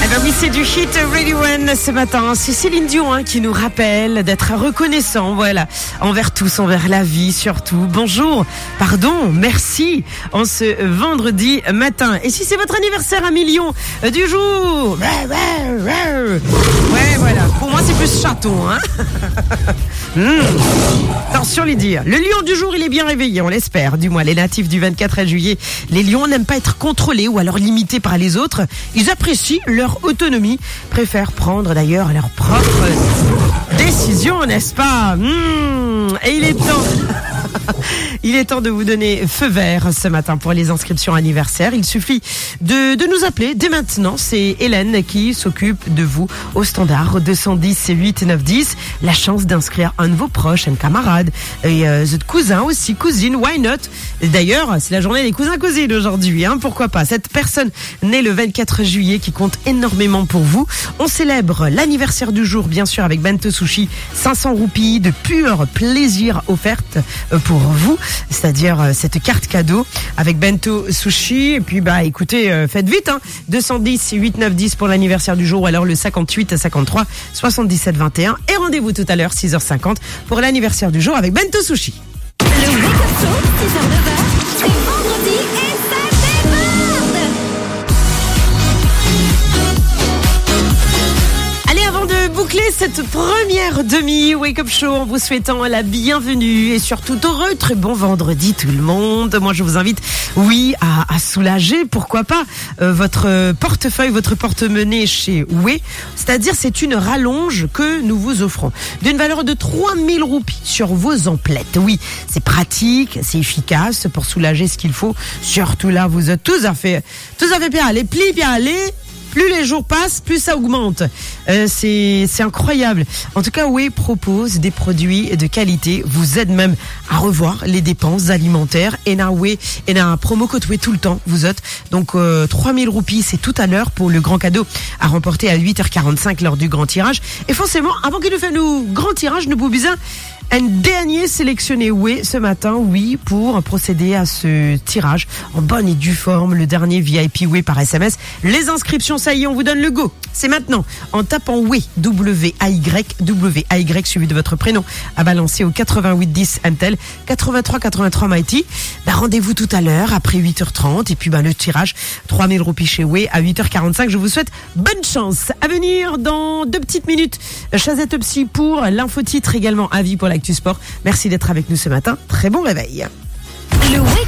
ben oui, c'est du hit Really One ce matin. C'est Céline Dion qui nous rappelle d'être reconnaissant, voilà, envers tous, envers la vie surtout. Bonjour, pardon, merci, en ce vendredi matin. Et si c'est votre anniversaire à million du jour, ouais, voilà, pour moi c'est plus chaton, Attention les dire. Le lion du jour, il est bien réveillé, on l'espère. Du moins, les natifs du 24 juillet, les lions n'aiment pas être contrôlés ou alors limités par les autres. Ils apprécient leur autonomie, préfèrent prendre d'ailleurs leurs propres décisions, n'est-ce pas? Et il est temps. Il est temps de vous donner feu vert ce matin pour les inscriptions anniversaires. Il suffit de nous appeler dès maintenant. C'est Hélène qui s'occupe de vous au standard 210 8 9 10. La chance d'inscrire un de vos proches, un camarade, et votre cousin aussi, cousine, why not? D'ailleurs, c'est la journée des cousins-cousines aujourd'hui, pourquoi pas. Cette personne née le 24 juillet qui compte énormément pour vous. On célèbre l'anniversaire du jour, bien sûr, avec Bento Sushi, 500 roupies de pur plaisir offerte pour vous, c'est-à-dire cette carte cadeau avec Bento Sushi. Et puis écoutez, faites vite, 210 8 9 10 pour l'anniversaire du jour, ou alors le 58 53 77 21, et rendez-vous tout à l'heure 6h50 pour l'anniversaire du jour avec Bento Sushi. Le Wake-up Show, 6h-9h, c'est vendredi et ça déborde. Allez, avant de boucler cette première demi-Wake Up Show en vous souhaitant la bienvenue et surtout heureux, très bon vendredi tout le monde. Moi, je vous invite, à soulager, pourquoi pas, votre portefeuille, votre porte-monnaie chez Way. C'est-à-dire, c'est une rallonge que nous vous offrons d'une valeur de 3000 roupies sur vos emplettes. Oui, c'est pratique, c'est efficace pour soulager ce qu'il faut. Surtout là, vous êtes tous à fait bien. Allez, pli, bien aller. Plus les jours passent, plus ça augmente. C'est incroyable. En tout cas, Way propose des produits de qualité, vous aide même à revoir les dépenses alimentaires. Et na Way, et na promo code Way tout le temps, vous êtes. Donc 3000 roupies, c'est tout à l'heure pour le grand cadeau à remporter à 8h45 lors du grand tirage. Et forcément, avant qu'il nous fasse nous grand tirage, nous pouvons bien un dernier sélectionné ce matin, pour procéder à ce tirage en bonne et due forme, le dernier VIP par SMS. Les inscriptions, ça y est, on vous donne le go. C'est maintenant, en tapant W-A-Y, suivi de votre prénom, à balancer au 88 10 Intel, 83 Mighty. Rendez-vous tout à l'heure, après 8h30, et puis le tirage, 3000 roupies chez à 8h45. Je vous souhaite bonne chance. À venir dans 2 petites minutes, Chazette Psy pour l'info-titre, également avis pour l'actu sport. Merci d'être avec nous ce matin. Très bon réveil. Le Wake